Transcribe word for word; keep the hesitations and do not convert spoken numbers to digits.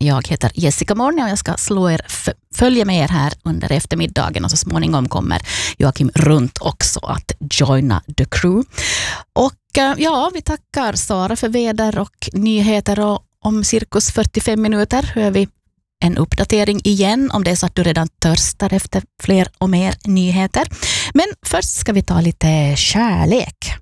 Jag heter Jessica Morne och jag ska slå er f- följa med er här under eftermiddagen, och så småningom kommer Joakim Runt också att joina the crew. Och eh, ja, vi tackar Sara för väder och nyheter, och om cirkus fyrtiofem minuter hör vi en uppdatering igen om det är så att du redan törstar efter fler och mer nyheter. Men först ska vi ta lite kärlek.